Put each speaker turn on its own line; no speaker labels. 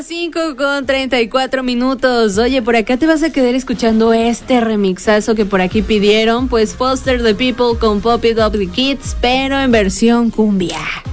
5:34. Oye, por acá te vas a quedar escuchando este remixazo que por aquí pidieron, pues Foster the People con Pop It Up the Kids, pero en versión cumbia.